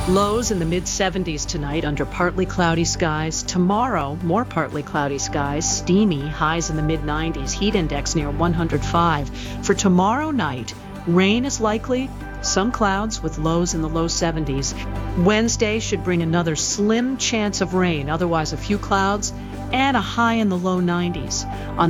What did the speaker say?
Lows in the mid-70s tonight under partly cloudy skies. Tomorrow, more partly cloudy skies, steamy, highs in the mid-90s, heat index near 105. For tomorrow night, rain is likely, some clouds with lows in the low 70s. Wednesday should bring another slim chance of rain, otherwise a few clouds, and a high in the low 90s. On